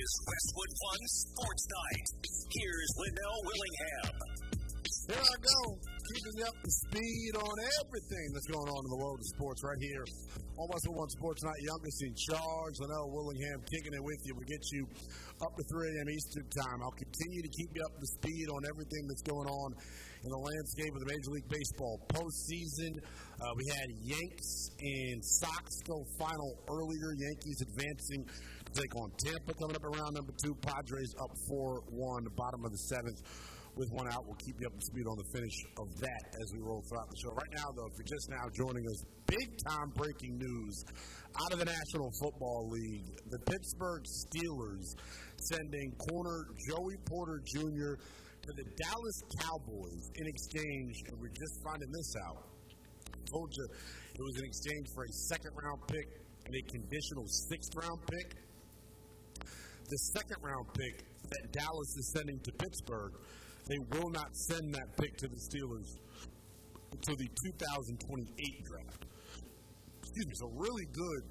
is Westwood One Sports Night. Here's Linnell Willingham. Here I go, keeping you up to speed on everything that's going on in the world of sports right here on Westwood One Sports Night. Youngest in charge, Linnell Willingham, kicking it with you. We'll get you up to 3 a.m. Eastern time. I'll continue to keep you up to speed on everything that's going on in the landscape of the Major League Baseball postseason. We had Yanks and Sox go final earlier. Yankees advancing to take on Tampa coming up around number 2. Padres up 4-1, bottom of the 7th. With one out, we'll keep you up to speed on the finish of that as we roll throughout the show. Right now, though, if you're just now joining us, big-time breaking news out of the National Football League. The Pittsburgh Steelers sending corner Joey Porter Jr. to the Dallas Cowboys in exchange, and we're just finding this out. I told you it was in exchange for a second-round pick and a conditional sixth-round pick. The second-round pick that Dallas is sending to Pittsburgh, they will not send that pick to the Steelers until the 2028 draft. Excuse me, so really good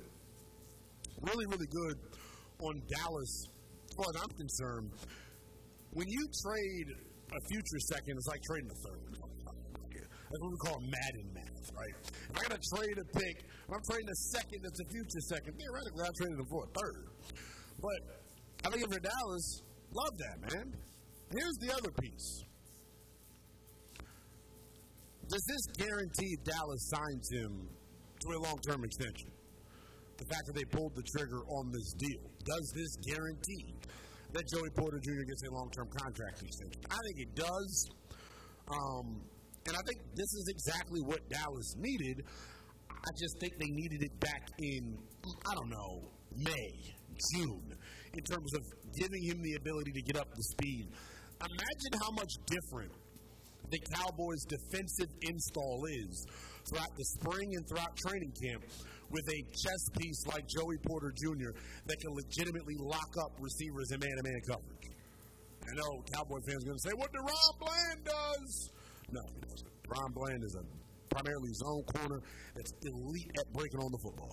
on Dallas. As far as I'm concerned, when you trade a future second, it's like trading a third. That's what we call Madden math, right? If I got to trade a pick, if I'm trading a second that's a future second, theoretically I traded it for a third. But I think if you're Dallas, love that, man. Here's the other piece. Does this guarantee Dallas signs him to a long-term extension? The fact that they pulled the trigger on this deal. Does this guarantee that Joey Porter Jr. gets a long-term contract extension? I think it does. And I think this is exactly what Dallas needed. I just think they needed it back in, May, June, in terms of giving him the ability to get up to speed. Imagine how much different the Cowboys' defensive install is throughout the spring and throughout training camp with a chess piece like Joey Porter Jr. that can legitimately lock up receivers in man-to-man coverage. I know Cowboy fans are going to say, what DaRon Bland does. No, he doesn't. DaRon Bland is a primarily zone corner that's elite at breaking on the football.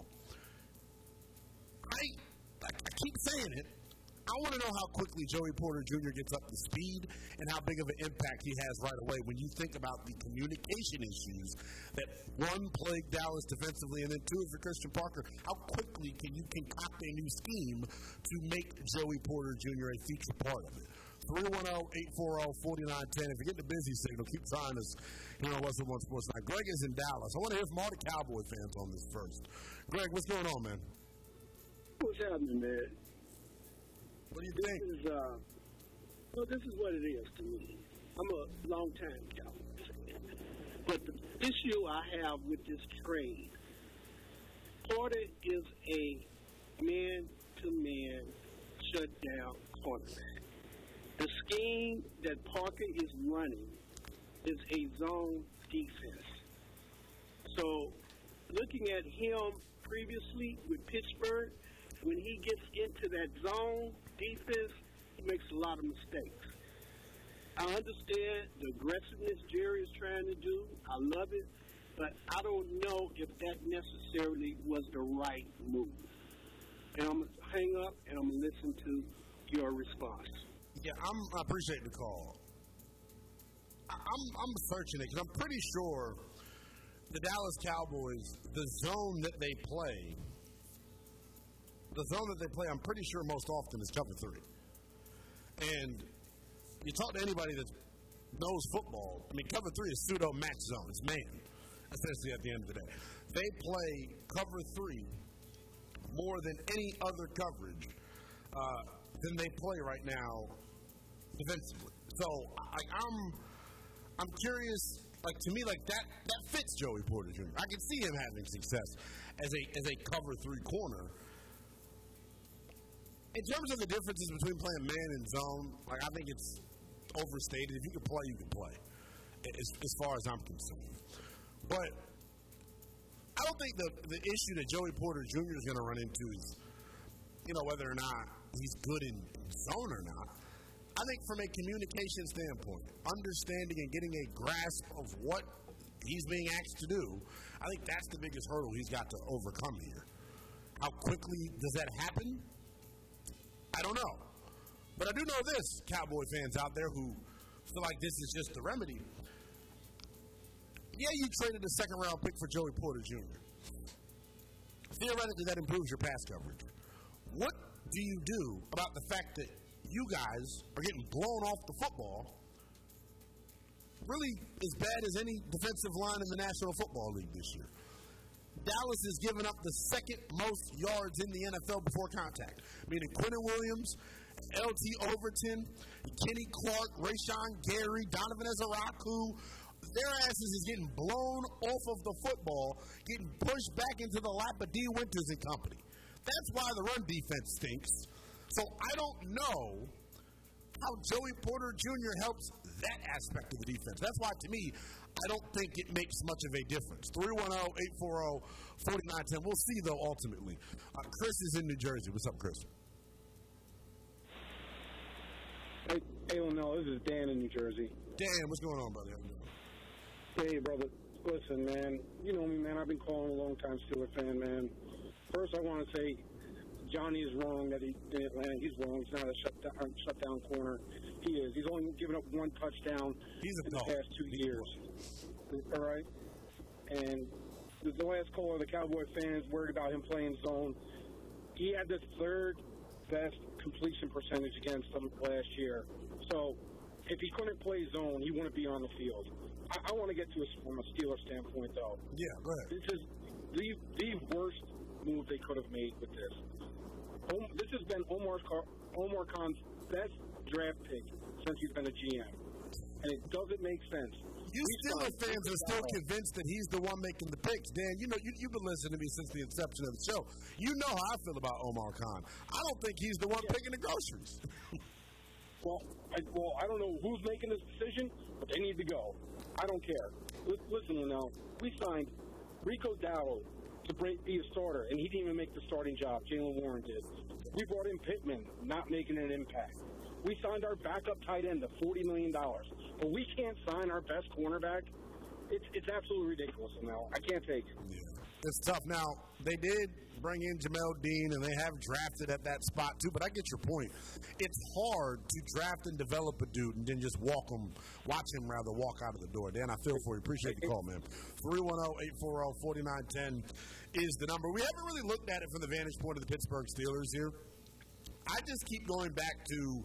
I keep saying it. I want to know how quickly Joey Porter Jr. gets up to speed and how big of an impact he has right away when you think about the communication issues that, one, plague Dallas defensively, and then two, for Christian Parker, how quickly can you concoct a new scheme to make Joey Porter Jr. a feature part of it? 310-840-4910. If you get the busy signal, keep trying us here on Westwood One Sports Night. Greg is in Dallas. I want to hear from all the Cowboy fans on this first. Greg, what's going on, man? What's happening, man? What do you think? This is what it is to me. I'm a long-time Cowboys fan. But the issue I have with this trade, Porter is a man-to-man shutdown quarterback. The scheme that Parker is running is a zone defense. So looking at him previously with Pittsburgh, when he gets into that zone defense, he makes a lot of mistakes. I understand the aggressiveness Jerry is trying to do. I love it. But I don't know if that necessarily was the right move. And I'm going to hang up and I'm going to listen to your response. Yeah, I appreciate the call. I'm searching it because I'm pretty sure the Dallas Cowboys, the zone that they play, I'm pretty sure most often is cover 3. And you talk to anybody that knows football, cover 3 is pseudo match zone. It's man, essentially, at the end of the day. They play cover 3 more than any other coverage than they play right now defensively. So I'm curious. To me, that fits Joey Porter Jr. I can see him having success as a cover 3 corner. In terms of the differences between playing man and zone, I think it's overstated. If you can play, you can play, as far as I'm concerned. But I don't think the issue that Joey Porter Jr. is going to run into is, whether or not he's good in zone or not. I think from a communication standpoint, understanding and getting a grasp of what he's being asked to do, I think that's the biggest hurdle he's got to overcome here. How quickly does that happen? I don't know. But I do know this, Cowboy fans out there who feel like this is just the remedy. Yeah, you traded a second-round pick for Joey Porter Jr. Theoretically, that improves your pass coverage. What do you do about the fact that you guys are getting blown off the football really as bad as any defensive line in the National Football League this year? Dallas has given up the second most yards in the NFL before contact, meaning Quentin Williams, L.T. Overton, Kenny Clark, Rashawn Gary, Donovan Ezaraku. Their asses is getting blown off of the football, getting pushed back into the lap of D. Winters and company. That's why the run defense stinks. So I don't know how Joey Porter Jr. helps that aspect of the defense. That's why, to me, I don't think it makes much of a difference. 310-840-4910. We'll see, though, ultimately. Chris is in New Jersey. What's up, Chris? Hey, Linnell, this is Dan in New Jersey. Dan, what's going on, brother? Hey, brother. Listen, man. You know me, man. I've been calling a long-time Steelers fan, man. First, I want to say Johnny is wrong that he's in Atlanta. He's wrong. He's not a shutdown corner. He is. He's only given up one touchdown in the past 2 years. All right? And the last caller, the Cowboy fans, worried about him playing zone. He had the third best completion percentage against them last year. So if he couldn't play zone, he wouldn't be on the field. I want to get to it from a Steelers standpoint, though. Yeah, go ahead. This is the worst move they could have made with this. This has been Omar Khan's best draft pick since he's been a GM. And it doesn't make sense. You Steelers fans are still convinced that he's the one making the picks. Dan, you know, you've been listening to me since the inception of the show. You know how I feel about Omar Khan. I don't think he's the one picking the groceries. Well, I don't know who's making this decision, but they need to go. I don't care. Listen, now, we signed Rico Dowdle to be a starter, and he didn't even make the starting job. Jalen Warren did. We brought in Pittman, not making an impact. We signed our backup tight end to $40 million. But we can't sign our best cornerback. It's absolutely ridiculous now. I can't take it. Yeah. It's tough. Now, they did bring in Jamel Dean, and they have drafted at that spot, too. But I get your point. It's hard to draft and develop a dude and then just watch him walk out of the door. Dan, I feel for you. Appreciate the call, man. 310-840-4910 is the number. We haven't really looked at it from the vantage point of the Pittsburgh Steelers here. I just keep going back to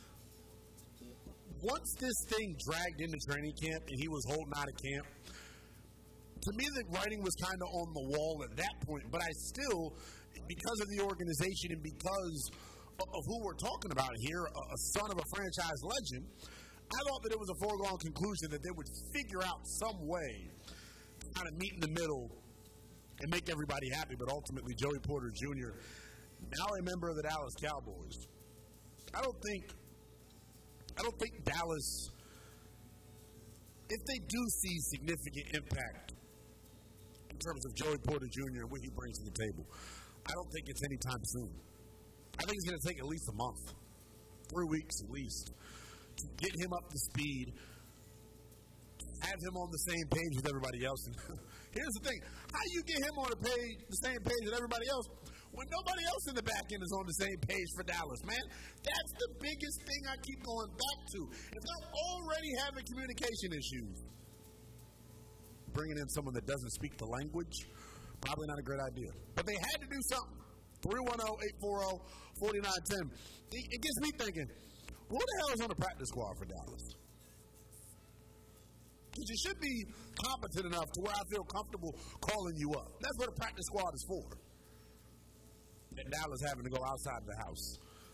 once this thing dragged into training camp and he was holding out of camp, to me the writing was kind of on the wall at that point. But I still, because of the organization and because of who we're talking about here, a son of a franchise legend, I thought that it was a foregone conclusion that they would figure out some way to kind of meet in the middle and make everybody happy. But ultimately, Joey Porter Jr., now a member of the Dallas Cowboys, I don't think Dallas, if they do see significant impact in terms of Joey Porter Jr. and what he brings to the table, I don't think it's anytime soon. I think it's going to take at least a month, 3 weeks at least, to get him up to speed, have him on the same page with everybody else. And here's the thing. How you get him on the same page with everybody else when nobody else in the back end is on the same page for Dallas, man? That's the biggest thing I keep going back to. If they're already having communication issues, bringing in someone that doesn't speak the language, probably not a great idea. But they had to do something. 310-840-4910. It gets me thinking, who the hell is on the practice squad for Dallas? Because you should be competent enough to where I feel comfortable calling you up. That's what a practice squad is for. And Dallas having to go outside the house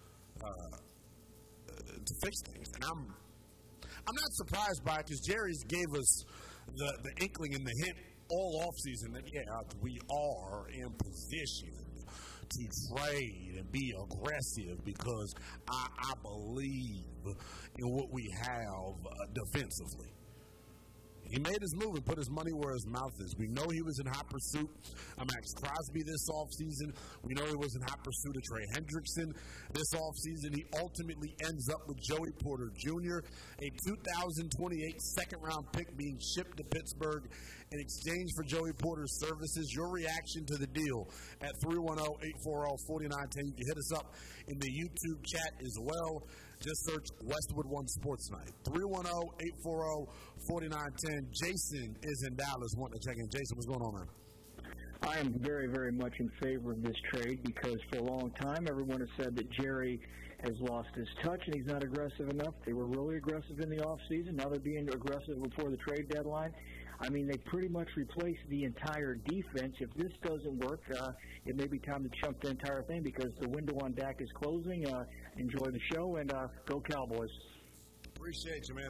to fix things. And I'm not surprised by it because Jerry's gave us the inkling and the hint all offseason that, we are in position to trade and be aggressive because I believe in what we have defensively. He made his move and put his money where his mouth is. We know he was in hot pursuit of Max Crosby this offseason. We know he was in hot pursuit of Trey Hendrickson this offseason. He ultimately ends up with Joey Porter Jr., a 2028 second-round pick being shipped to Pittsburgh in exchange for Joey Porter's services. Your reaction to the deal at 310-840-4910. You can hit us up in the YouTube chat as well. Just search Westwood One Sports Night. 310-840-4910. Jason is in Dallas wanting to check in. Jason, what's going on, man? I am very, very much in favor of this trade because for a long time everyone has said that Jerry has lost his touch and he's not aggressive enough. They were really aggressive in the offseason. Now they're being aggressive before the trade deadline. I mean, they pretty much replaced the entire defense. If this doesn't work, it may be time to chump the entire thing because the window on Dak is closing. Enjoy the show, and go Cowboys. Appreciate you, man.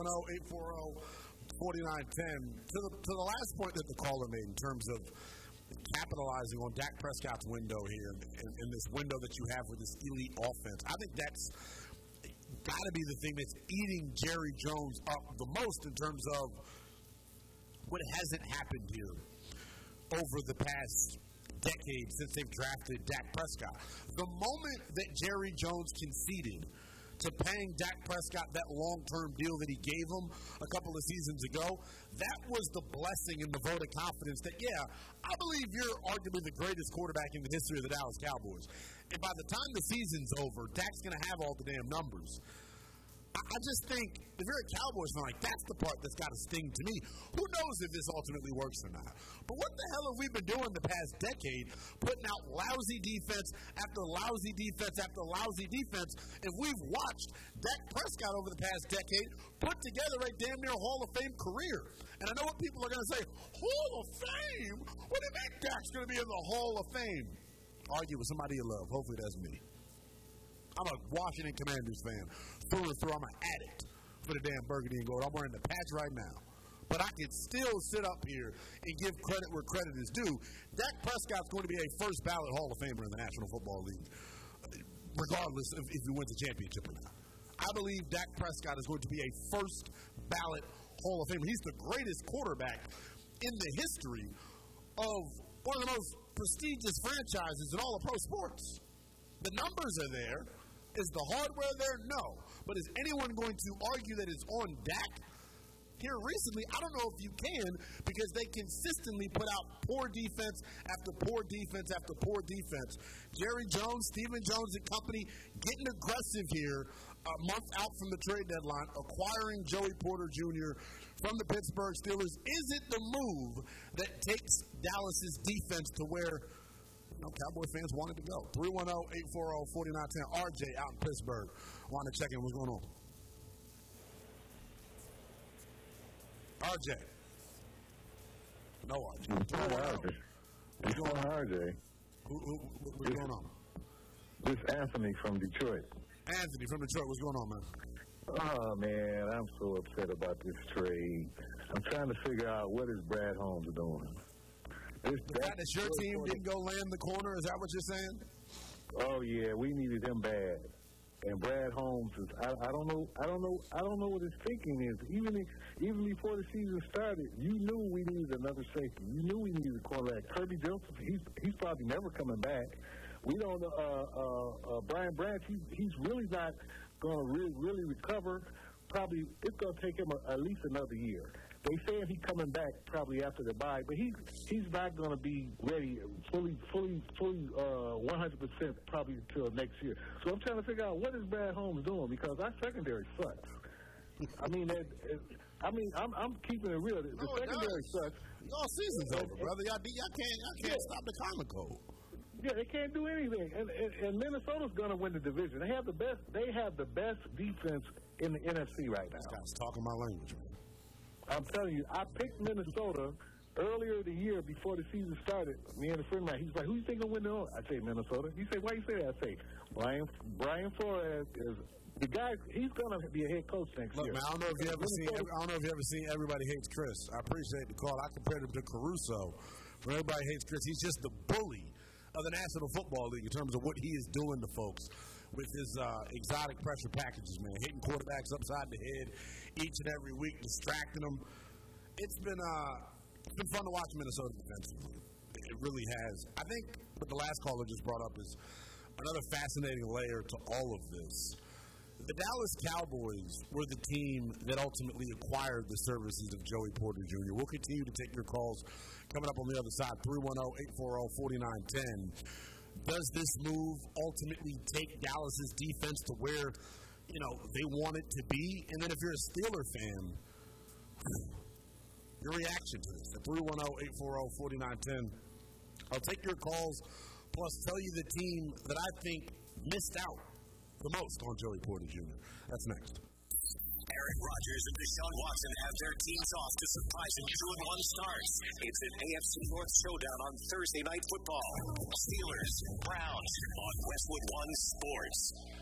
310-840-4910. To the last point that the caller made in terms of capitalizing on Dak Prescott's window here in this window that you have with this elite offense, I think that's got to be the thing that's eating Jerry Jones up the most in terms of what hasn't happened here over the past decade since they've drafted Dak Prescott. The moment that Jerry Jones conceded to paying Dak Prescott that long-term deal that he gave him a couple of seasons ago, that was the blessing and the vote of confidence that, yeah, I believe you're arguably the greatest quarterback in the history of the Dallas Cowboys. And by the time the season's over, Dak's going to have all the damn numbers. I just think, if you're a Cowboys fan, like, that's the part that's got to sting to me. Who knows if this ultimately works or not? But what the hell have we been doing the past decade, putting out lousy defense after lousy defense after lousy defense, if we've watched Dak Prescott over the past decade put together a damn near Hall of Fame career? And I know what people are going to say, Hall of Fame? What do you mean Dak's going to be in the Hall of Fame? Argue with somebody you love. Hopefully that's me. I'm a Washington Commanders fan. Through and through, I'm an addict for the damn burgundy and gold. I'm wearing the patch right now. But I can still sit up here and give credit where credit is due. Dak Prescott's going to be a first ballot Hall of Famer in the National Football League, regardless of if he wins a championship or not. I believe Dak Prescott is going to be a first ballot Hall of Famer. He's the greatest quarterback in the history of one of the most prestigious franchises in all of pro sports. The numbers are there. Is the hardware there? No. But is anyone going to argue that it's on Dak? Here recently, I don't know if you can because they consistently put out poor defense after poor defense after poor defense. Jerry Jones, Stephen Jones and company getting aggressive here a month out from the trade deadline, acquiring Joey Porter Jr. from the Pittsburgh Steelers. Is it the move that takes Dallas's defense to where Cowboy fans wanted to go? 310-840-4910. RJ out in Pittsburgh. Want to check in. What's going on? RJ. No RJ. What's going on, RJ? What's going on? This is Anthony from Detroit. Anthony from Detroit. What's going on, man? Oh, man, I'm so upset about this trade. I'm trying to figure out what is Brad Holmes doing. The fact that your team didn't go land the corner, is that what you're saying? Oh yeah, we needed him bad. And Brad Holmes is I don't know what his thinking is. Even before the season started, you knew we needed another safety. You knew we needed a quarterback. Kirby Joseph, he's probably never coming back. We don't Brian Branch, he's really not gonna really recover. Probably it's gonna take him at least another year. They saying he's coming back probably after the bye, but he's not going to be ready fully 100% probably until next year. So I'm trying to figure out what is Brad Holmes doing because our secondary sucks. I'm keeping it real. The secondary sucks. All season's over, brother. Y'all can't stop the common cold. Yeah, they can't do anything. And Minnesota's going to win the division. They have the best defense in the NFC right now. This guy's talking my language, man. I'm telling you, I picked Minnesota earlier the year before the season started. Me and a friend of mine, he's like, who you think will win the North? I say Minnesota. He said, why you say that? I say, Brian Flores is the guy. He's going to be a head coach next year. Man, I don't know if you ever seen Everybody Hates Chris. I appreciate the call. I compared him to Caruso. When Everybody Hates Chris, he's just the bully of the National Football League in terms of what he is doing to folks with his exotic pressure packages, man. Hitting quarterbacks upside the head each and every week, distracting them. it's been fun to watch Minnesota defensively. It really has. I think what the last caller just brought up is another fascinating layer to all of this. The Dallas Cowboys were the team that ultimately acquired the services of Joey Porter Jr. We'll continue to take your calls coming up on the other side, 310-840-4910. Does this move ultimately take Dallas's defense to where, they want it to be? And then if you're a Steeler fan, your reaction to this at 310-840-4910. I'll take your calls, plus tell you the team that I think missed out the most on Joey Porter Jr. That's next. Aaron Rodgers and Deshaun Watson have their teams off to surprising 2-1 starts. It's an AFC North showdown on Thursday Night Football. Steelers, Browns on Westwood One Sports.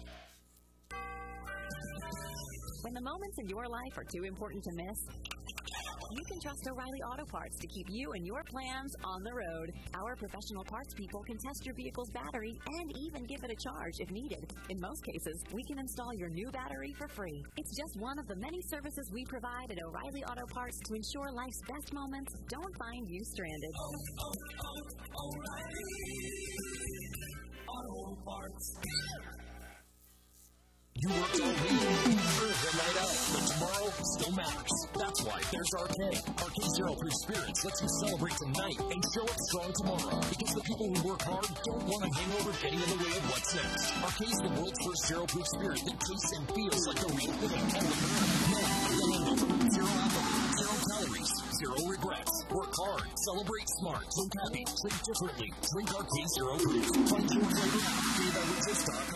When the moments in your life are too important to miss, you can trust O'Reilly Auto Parts to keep you and your plans on the road. Our professional parts people can test your vehicle's battery and even give it a charge if needed. In most cases, we can install your new battery for free. It's just one of the many services we provide at O'Reilly Auto Parts to ensure life's best moments don't find you stranded. O'Reilly Auto Parts. You worked all week, earned the night out, but tomorrow still matters. That's why there's Arcade. Arcade Zero Proof Spirits lets you celebrate tonight and show up strong tomorrow. Because the people who work hard don't want a hangover getting in the way of what's next. Arcade's the world's first Zero Proof Spirit that tastes and feels like the real thing. And with her, no hangover, zero alcohol, zero calories, zero regrets. Work hard, celebrate smart, drink happy, drink differently. Drink Arcade Zero Proof. Find your flavor now.